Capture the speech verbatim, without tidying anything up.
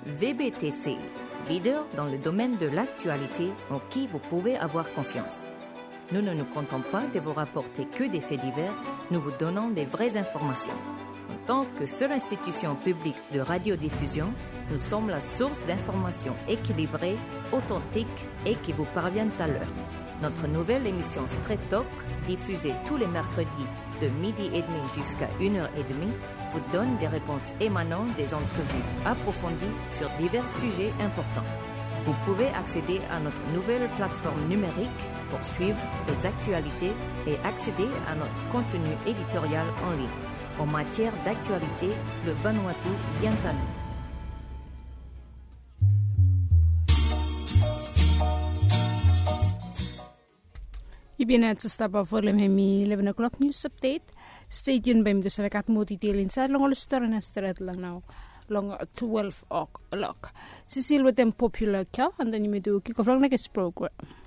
V B T C, leader dans le domaine de l'actualité en qui vous pouvez avoir confiance. Nous ne nous comptons pas de vous rapporter que des faits divers, nous vous donnons des vraies informations. En tant que seule institution publique de radiodiffusion, nous sommes la source d'informations équilibrées, authentiques et qui vous parviennent à l'heure. Notre nouvelle émission Straight Talk, diffusée tous les mercredis de midi et demi jusqu'à une heure et demie, vous donne des réponses émanant des entrevues approfondies sur divers sujets importants. Vous pouvez accéder à notre nouvelle plateforme numérique pour suivre les actualités et accéder à notre contenu éditorial en ligne. En matière d'actualité, le Vanuatu vient à nous. Ibinat sa staba for lemhemi eleven o'clock news update. Stay tuned by Mdo sa wakat mo titilin sa long story na strat lang now. Long twelve o'clock. Cecil with them popular ka and then you may do kick off long next program.